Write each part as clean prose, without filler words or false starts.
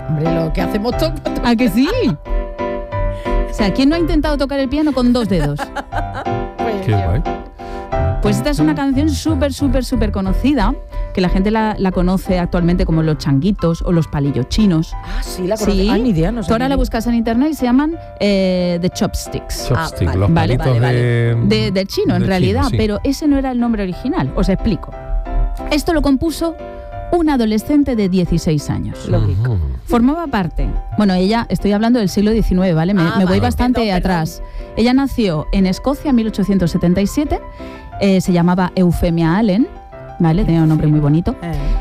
Hombre, lo que hacemos todos. ¿A que sí? O sea, ¿quién no ha intentado tocar el piano con 2 dedos? Qué guay. Pues esta es una canción súper conocida, que la gente la conoce actualmente como los changuitos o los palillos chinos. Ah, sí, la conozco. Sí. Ni idea, no sé. Tú ahora la buscas en internet y se llaman The Chopsticks. Chopstick, vale, los vale, palitos Del chino, en del realidad, chino, sí. pero ese no era el nombre original. Os explico. Esto lo compuso un adolescente de 16 años. Lógico. Ujú. Formaba parte, bueno, ella, estoy hablando del siglo XIX, ¿vale? Me voy vale, bastante perdón. atrás. Ella nació en Escocia en 1877, se llamaba Euphemia Allen, ¿vale? Tenía un nombre muy bonito.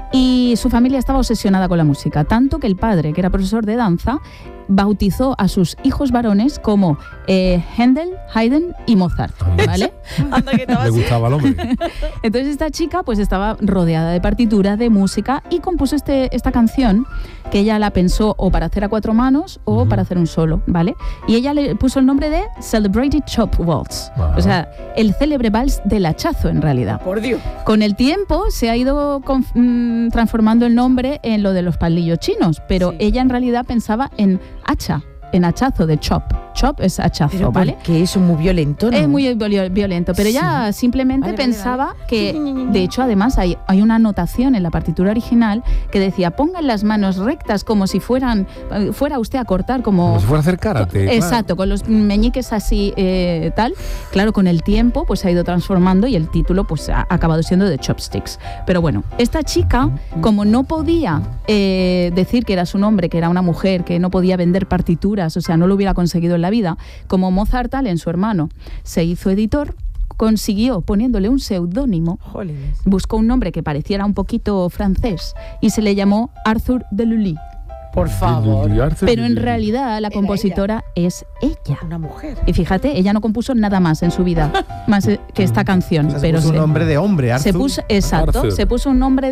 Y su familia estaba obsesionada con la música, tanto que el padre, que era profesor de danza, bautizó a sus hijos varones como Händel, Haydn y Mozart, ¿vale? Anda, que estaba Le así. gustaba al hombre. Entonces esta chica pues estaba rodeada de partituras, de música, y compuso esta canción que ella la pensó o para hacer a 4 manos o Ujú. para hacer un solo, ¿vale? Y ella le puso el nombre de Celebrated Chop Waltz, Ajá. o sea, el célebre vals del hachazo en realidad. Por Dios. Con el tiempo se ha ido transformando el nombre en lo de los palillos chinos, pero Sí. ella en realidad pensaba en hacha, en hachazo de chop. Chop es hachazo, Pero ¿vale? que eso es muy violento, ¿no? Es muy violento, pero ella simplemente Vale, vale, pensaba vale. que, de hecho, además hay una anotación en la partitura original que decía, pongan las manos rectas como si fuera usted a cortar, Como si fuera a hacer karate. Exacto, con los meñiques así, tal. Claro, con el tiempo pues se ha ido transformando y el título pues ha acabado siendo de Chopsticks. Pero bueno, esta chica, como no podía decir que era su nombre, que era una mujer, que no podía vender partituras, o sea, no lo hubiera conseguido en la vida, como Mozart Allen, su hermano, se hizo editor, consiguió poniéndole un seudónimo, Jolines. buscó un nombre que pareciera un poquito francés y se le llamó Arthur de Lully. Por favor. Pero en realidad la compositora es ella. Una mujer. Y fíjate, ella no compuso nada más en su vida, más que esta canción. O sea, se pero puso un nombre de hombre, Arthur. se puso, exacto, Arthur. se puso un nombre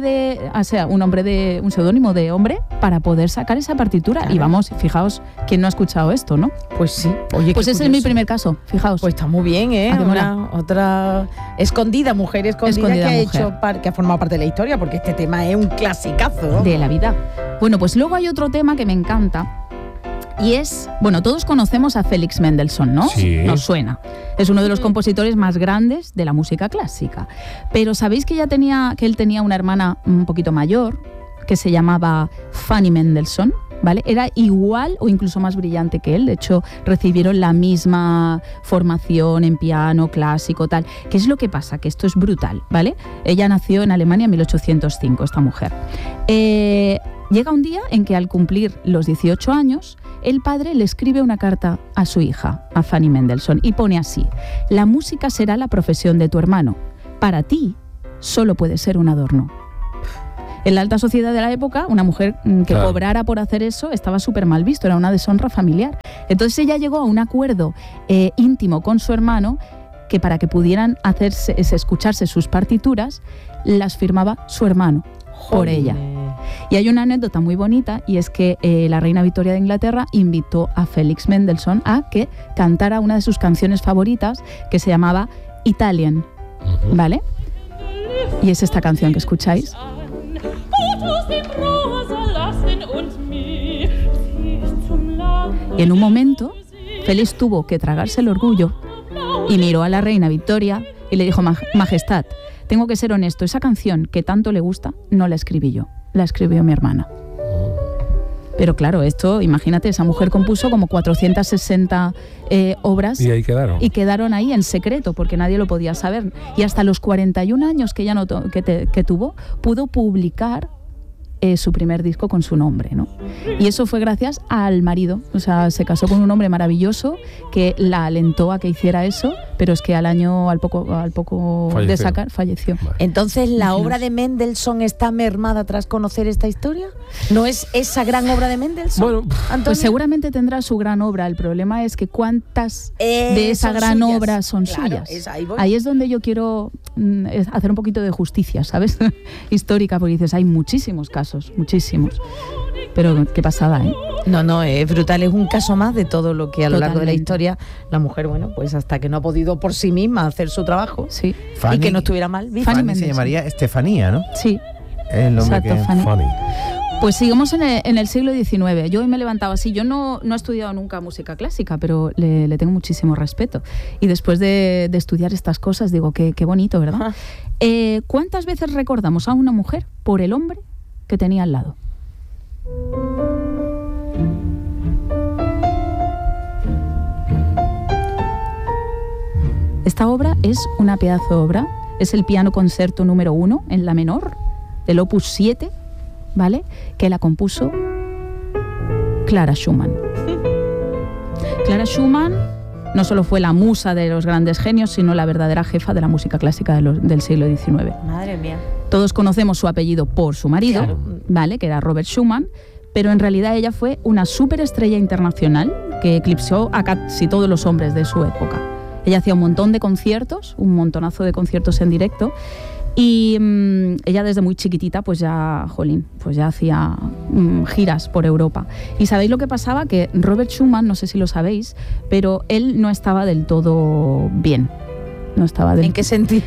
un seudónimo de hombre para poder sacar esa partitura. Claro. Y vamos, fijaos, ¿quién no ha escuchado esto, no? Pues sí. Oye, Pues qué ese es mi curioso. primer caso, fijaos. Pues está muy bien, ¿eh? ¿A que mola? Otra escondida, mujer escondida Escondida que ha mujer. hecho que ha formado parte de la historia, porque este tema es un clasicazo. De la vida. Bueno, pues luego hay otro tema que me encanta. Y es, bueno, todos conocemos a Félix Mendelssohn, ¿no? Sí. Nos suena. Es uno de los compositores más grandes de la música clásica. Pero ¿sabéis que él tenía una hermana un poquito mayor que se llamaba Fanny Mendelssohn? ¿Vale? Era igual o incluso más brillante que él. De hecho, recibieron la misma formación en piano clásico, tal. ¿Qué es lo que pasa? Que esto es brutal, ¿vale? Ella nació en Alemania en 1805, esta mujer. Llega un día en que al cumplir los 18 años, el padre le escribe una carta a su hija, a Fanny Mendelssohn, y pone así: la música será la profesión de tu hermano. Para ti, solo puede ser un adorno. En la alta sociedad de la época, una mujer que Claro. cobrara por hacer eso estaba súper mal visto, era una deshonra familiar. Entonces ella llegó a un acuerdo íntimo con su hermano, que para que pudieran escucharse sus partituras, las firmaba su hermano por ella. Y hay una anécdota muy bonita, y es que la reina Victoria de Inglaterra invitó a Félix Mendelssohn a que cantara una de sus canciones favoritas, que se llamaba Italian, Ujú. ¿vale? Y es esta canción que escucháis. Y en un momento, Félix tuvo que tragarse el orgullo y miró a la reina Victoria y le dijo: Majestad, tengo que ser honesto, esa canción que tanto le gusta no la escribí yo, la escribió mi hermana. Pero claro, esto, imagínate, esa mujer compuso como 460 obras Y ahí quedaron. y quedaron ahí en secreto porque nadie lo podía saber. Y hasta los 41 años que ella que tuvo, pudo publicar su primer disco con su nombre, ¿no? Y eso fue gracias al marido. O sea, se casó con un hombre maravilloso que la alentó a que hiciera eso, pero es que al poco de Falleció. sacar, falleció. Vale. Entonces, ¿la Imaginaos. obra de Mendelssohn está mermada tras conocer esta historia? ¿No es esa gran obra de Mendelssohn? Bueno, Antonio? Pues seguramente tendrá su gran obra. El problema es que cuántas de esa son gran suyas. obra son Claro, suyas. ahí voy. Ahí es donde yo quiero hacer un poquito de justicia, ¿sabes? Histórica, porque dices, hay muchísimos casos, muchísimos. Pero qué pasada, ¿eh? No, es brutal, es un caso más de todo lo que a lo largo de la Totalmente. historia la mujer, bueno, pues hasta que no ha podido por sí misma hacer su trabajo Sí, Fanny, y que no estuviera mal vista. Fanny Fanny se Mendelssohn. llamaría Estefanía, ¿no? sí. Es el nombre Exacto, que... Fanny. funny. Pues sigamos en el siglo XIX. Yo hoy me he levantado así. Yo no he estudiado nunca música clásica, pero le tengo muchísimo respeto. Y después de estudiar estas cosas, digo, qué bonito, ¿verdad? ¿Cuántas veces recordamos a una mujer por el hombre que tenía al lado? Esta obra es una pedazo de obra. Es el piano concierto número 1 en la menor, del opus 7, ¿vale? Que la compuso Clara Schumann. Clara Schumann no solo fue la musa de los grandes genios, sino la verdadera jefa de la música clásica del siglo XIX. Madre mía. Todos conocemos su apellido por su marido, Claro. ¿vale? Que era Robert Schumann, pero en realidad ella fue una superestrella internacional que eclipsó a casi todos los hombres de su época. Ella hacía un montón de conciertos, un montonazo de conciertos en directo, y ella desde muy chiquitita pues ya hacía giras por Europa. ¿Y sabéis lo que pasaba? Que Robert Schumann, no sé si lo sabéis, pero él no estaba del todo bien. No estaba ¿En qué sentido?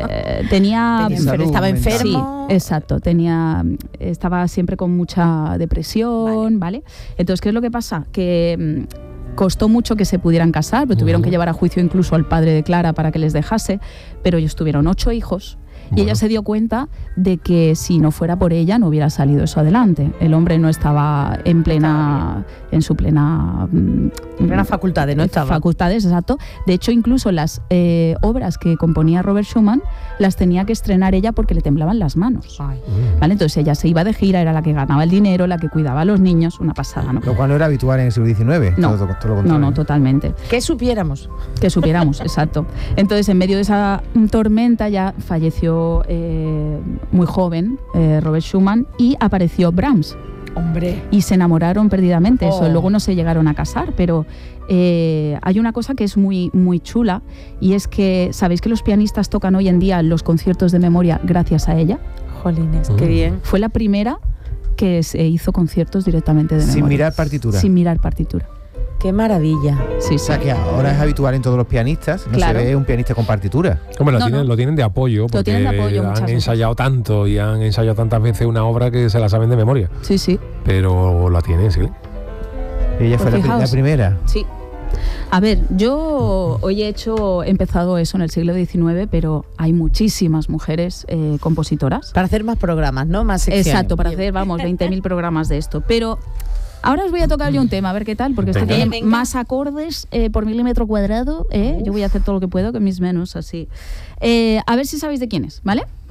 Estaba enfermo. Sí, exacto. Estaba siempre con mucha depresión, ¿vale? Entonces, ¿qué es lo que pasa? Que costó mucho que se pudieran casar, pero tuvieron que llevar a juicio incluso al padre de Clara para que les dejase, pero ellos tuvieron 8 hijos. Y ella se dio cuenta de que si no fuera por ella no hubiera salido eso adelante. El hombre no estaba en su plena facultades, no estaba. Facultades, exacto. De hecho, incluso las obras que componía Robert Schumann las tenía que estrenar ella porque le temblaban las manos. ¿Vale? Entonces ella se iba de gira, era la que ganaba el dinero, la que cuidaba a los niños, una pasada, ¿no? Lo cual no era habitual en el siglo XIX. No, todo lo contrario. no, totalmente. Que supiéramos. Que supiéramos, exacto. Entonces, en medio de esa tormenta ya falleció muy joven Robert Schumann y apareció Brahms. Hombre. Y se enamoraron perdidamente. Oh. Eso, luego no se llegaron a casar, pero hay una cosa que es muy, muy chula, y es que, ¿sabéis que los pianistas tocan hoy en día los conciertos de memoria gracias a ella? Jolines, qué bien. Fue la primera que se hizo conciertos directamente de memoria. Sin mirar partitura. Sin mirar partitura. Qué maravilla. Sí, O sea que ahora es habitual en todos los pianistas, no Claro. se ve un pianista con partitura. Hombre, No, lo tienen de apoyo, porque tienen de apoyo muchas han veces. ensayado tanto y han ensayado tantas veces una obra que se la saben de memoria. Sí, sí. Pero la tienen, sí. Y ella Pues fue la fijaos. primera. Sí. A ver, yo hoy he empezado eso en el siglo XIX, pero hay muchísimas mujeres compositoras. Para hacer más programas, ¿no? Más secciones. Exacto, para hacer, 20.000 programas de esto. Pero ahora os voy a tocar yo un tema, a ver qué tal, porque este Venga. tiene más acordes por milímetro cuadrado. Yo voy a hacer todo lo que puedo, que mis menús así. A ver si sabéis de quién es, ¿vale?